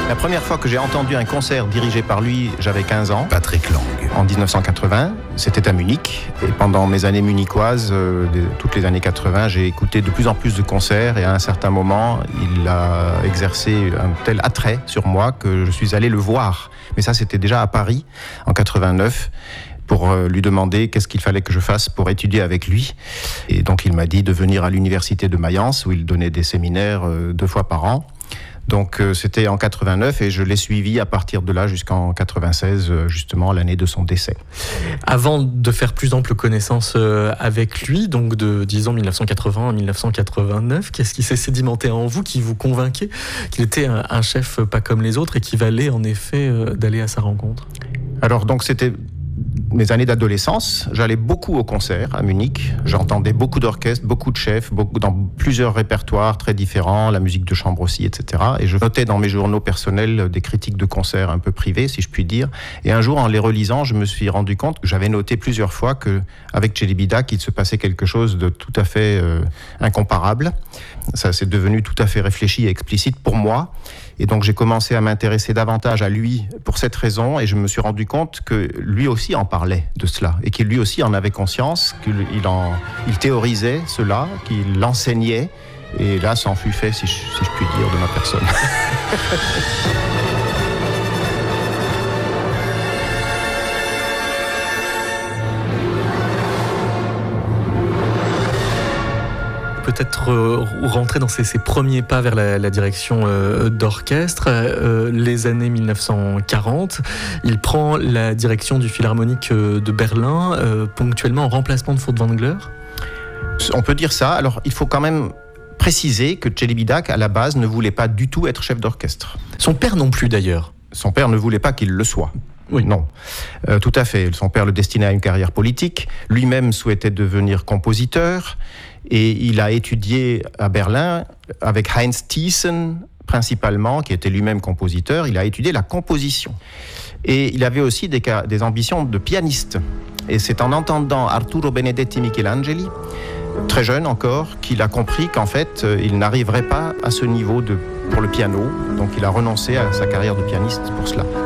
La première fois que j'ai entendu un concert dirigé par lui, j'avais 15 ans. Patrick Lang. En 1980, c'était à Munich. Et pendant mes années munichoises, toutes les années 80, j'ai écouté de plus en plus de concerts. Et à un certain moment, il a exercé un tel attrait sur moi que je suis allé le voir. Mais ça, c'était déjà à Paris, en 89. Pour lui demander qu'est-ce qu'il fallait que je fasse pour étudier avec lui. Et donc il m'a dit de venir à l'université de Mayence, où il donnait des séminaires 2 fois par an. Donc c'était en 89 et je l'ai suivi à partir de là jusqu'en 96, justement l'année de son décès. Avant de faire plus ample connaissance avec lui, donc de disons 1980 à 1989, qu'est-ce qui s'est sédimenté en vous qui vous convainquait qu'il était un chef pas comme les autres et qui valait en effet d'aller à sa rencontre ? Alors donc c'était mes années d'adolescence, j'allais beaucoup aux concerts à Munich. J'entendais beaucoup d'orchestres, beaucoup de chefs, dans plusieurs répertoires très différents, la musique de chambre aussi, etc. Et je notais dans mes journaux personnels des critiques de concerts un peu privées, si je puis dire. Et un jour, en les relisant, je me suis rendu compte que j'avais noté plusieurs fois qu'avec Celibidache, il se passait quelque chose de tout à fait incomparable. Ça s'est devenu tout à fait réfléchi et explicite pour moi. Et donc j'ai commencé à m'intéresser davantage à lui pour cette raison, et je me suis rendu compte que lui aussi en parlait de cela, et qu'il lui aussi en avait conscience, qu'il théorisait cela, qu'il l'enseignait, et là c'en fut fait, si je puis dire, de ma personne. Peut-être rentrer dans ses premiers pas vers la direction d'orchestre. Les années 1940, il prend la direction du Philharmonique de Berlin, ponctuellement en remplacement de Furtwängler. On peut dire ça. Alors, il faut quand même préciser que Celibidache, à la base, ne voulait pas du tout être chef d'orchestre. Son père non plus, d'ailleurs. Son père ne voulait pas qu'il le soit. Oui. Non, tout à fait. Son père le destinait à une carrière politique. Lui-même souhaitait devenir compositeur. Et il a étudié à Berlin avec Heinz Thiessen, principalement, qui était lui-même compositeur. Il a étudié la composition. Et il avait aussi des ambitions de pianiste. Et c'est en entendant Arturo Benedetti Michelangeli, très jeune encore, qu'il a compris qu'en fait, il n'arriverait pas à ce niveau pour le piano. Donc il a renoncé à sa carrière de pianiste pour cela.